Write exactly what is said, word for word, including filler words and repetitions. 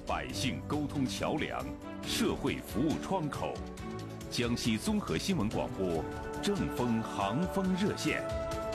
百姓沟通桥梁、社会服务窗口。江西综合新闻广播正风航风热线。